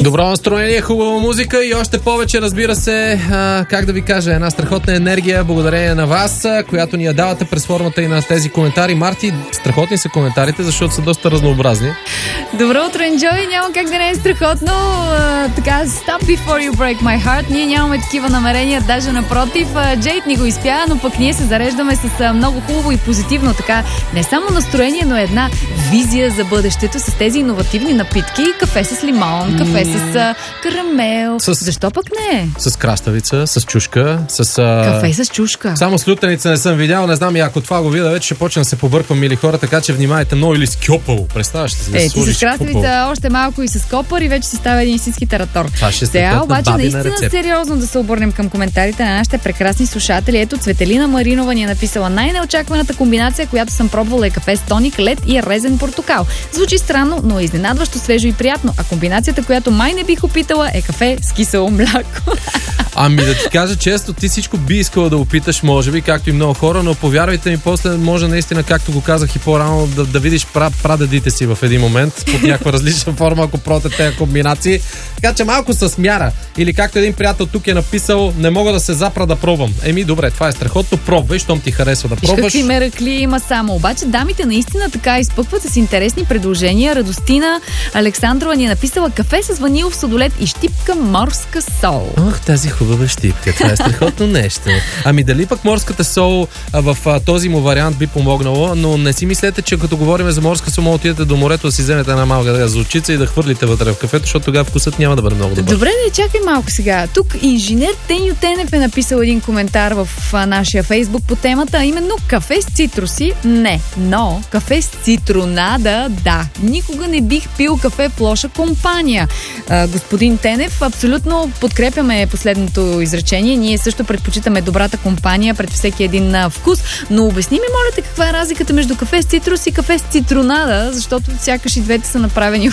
Добро настроение, хубава музика и още повече, разбира се, как да ви кажа, една страхотна енергия, благодарение на вас, която ни я давате през формата и на тези коментари. Марти, страхотни са коментарите, защото са доста разнообразни. Добро утро, Enjoy! Няма как да не е страхотно. Така, Stop Before You Break My Heart. Ние нямаме такива намерения, даже напротив. Джейд ни го изпя, но пък ние се зареждаме с много хубаво и позитивно. Така, не само настроение, но една визия за бъдещето с тези иновативни напитки. Кафе с лимон, кафе с карамел. Защо пък не? С краставица, с чушка, с... Кафе с чушка. Само с лютеница не съм видял, не знам и ако това го видя, вече ще почна да се побърквам, мили хора, така че внимайте много, или с кьопало. Представяш ли си? Ти с краставица още малко и с копър и вече се става един истински таратор. Това ще сега обаче наистина сериозно да се обърнем към коментарите на нашите прекрасни слушатели. Ето, Цветелина Маринова ни е написала: най-неочакваната комбинация, която съм пробвала, е кафе с тоник, лед и резен портокал. Звучи странно, но е изненадващо свежо и приятно. А комбинацията, която май не бих опитала, е кафе с кисело мляко. Ами да ти кажа често, ти всичко би искала да опиташ, може би, както и много хора, но повярвайте ми, после може наистина, както го казах и по-рано, да видиш прадедите си в един момент, под някаква различна форма, ако пробвате тези комбинации. Така че малко с мяра. Или както един приятел тук е написал: не мога да се запра да пробвам. Добре, това е страхотно, пробвай, щом ти харесва да пробваш. Какви меракли има само. Обаче дамите наистина така изпъкват с интересни предложения. Радостина Александрова ни е написала: кафе с ванилов сладолед и щипка морска сол. Ох, тази хубава щипка. Това е страхотно нещо. Ами дали пък морската сол в този му вариант би помогнало, но не си мислете, че като говорим за морска сол, отидете до морето да си вземете една малка газовчица и да хвърлите вътре в кафето, защото тогава вкусът няма да бъде много добър. Добре, не чакай малко сега. Тук инженер Теню Тенев е написал един коментар в нашия Фейсбук по темата, а именно кафе с цитруси. Не, но кафе с цитронада, да. Никога не бих пил кафе в лоша компания. Господин Тенев, абсолютно подкрепяме последното изречение. Ние също предпочитаме добрата компания пред всеки един вкус, но обясни ми, моля те, каква е разликата между кафе с цитрус и кафе с цитронада, защото сякаш и двете са направени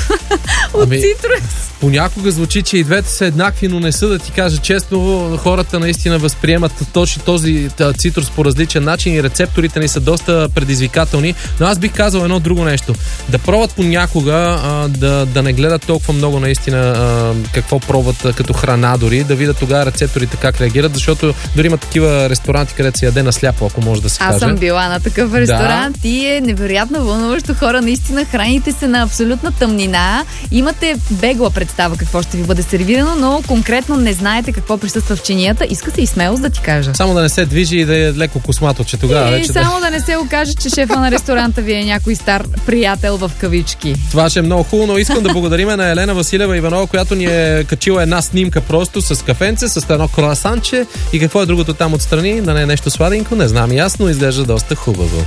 от цитрус. Понякога звучи, че и двете са еднакви, но не са, да ти кажа честно. Хората наистина възприемат точно този цитрус по различен начин и рецепторите ни са доста предизвикателни. Но аз бих казал едно друго нещо. Да пробват понякога, да не гледат толкова много наистина какво пробват като храна дори, да видят тогава рецепторите как реагират, защото дори има такива ресторанти, където се яде на сляпо, ако може да се каже. Аз съм била на такъв ресторант и е невероятно вълнуващо. Хора, наистина храните се на абсолютна тъмнина. Имате бегла представа какво ще ви бъде сервирано, но конкретно не знаете какво присъства в чинията. Иска се и смелост да ти кажа. Само да не се движи и да е леко космато, че тогава вече... само да не се окаже, че шефа на ресторанта ви е някой стар приятел в кавички. Това ще е много хубаво, но искам да благодарим на Елена Василева Иванова, която ни е качила една снимка просто с кафенце, с едно круасанче и какво е другото там отстрани, да не е нещо сладенько, не знам ясно, изглежда доста хубаво.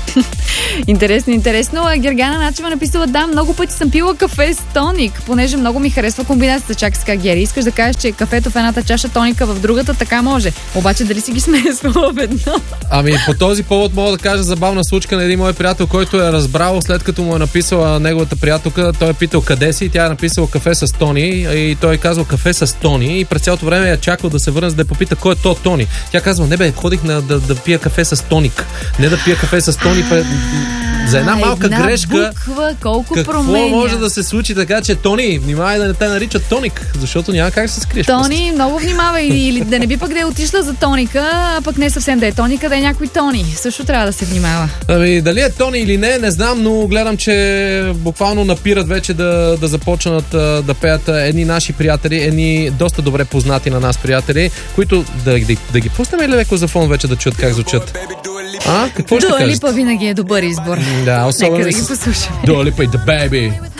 Интересно. Гергана Начева написала: да, много пъти съм пила кафе с тоник, понеже много ми харесва комбинацията. Чакай сега, Гери, искаш да кажеш, че кафето в едната чаша, тоника в другата, така може. Обаче дали си ги смесвала ведно? Ами по този повод мога да кажа забавна случка на един мой приятел, който е разбрал, след като му е написала неговата приятелка, той е питал къде си и тя е написала кафе с Тони и той е казал кафе с Тони и през цялото време я чакал да се върне, за да попита кой е то Тони. Тя казва: не бе, ходих да пия кафе с тоник, не да пия кафе с Тони. За една малка грешка, буква, колко какво променя. може да се случи, така че Тони, внимавай да не те наричат тоник, защото няма как да се скриеш. Тони, много внимавай, или да не би пък да е отишла за тоника, а пък не съвсем да е тоника, да е някой Тони. Също трябва да се внимава. Ами, дали е Тони или не знам, но гледам, че буквално напират вече да започнат да пеят едни наши приятели, едни доста добре познати на нас приятели, които да ги пуснем или леко за фон вече да чуят как звучат. Какво ще кажете? Дуа Липа винаги е добър избор. Да, особено нека да ги послушаме. Дуа Липа и The Baby.